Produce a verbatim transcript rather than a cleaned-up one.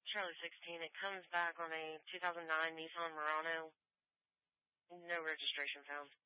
Charlie sixteen. It comes back on a two thousand nine Nissan Murano. No registration found.